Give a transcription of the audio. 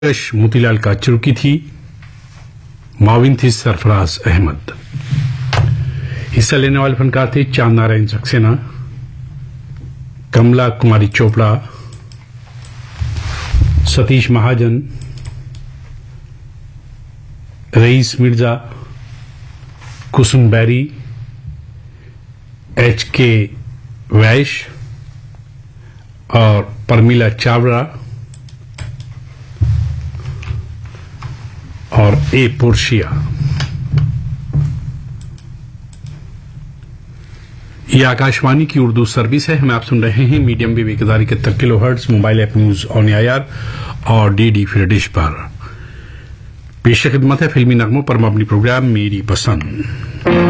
मोतीलाल काचरुकी थी, माविन थी सरफराज अहमद। हिस्सा लेने वाले फनकार थे चांद नारायण सक्सेना, कमला कुमारी चोपड़ा, सतीश महाजन, रईस मिर्जा, कुसुम बैरी, HK वैश और परमिला चावड़ा और A पुरशिया। यह आकाशवाणी की उर्दू सर्विस है। हम आप सुन रहे हैं medium wave 1031 kilohertz, mobile app news on AIR और DD फ्री डिश पर। पेश खिदमत है फिल्मी नगमों पर मबनी प्रोग्राम मेरी पसंद।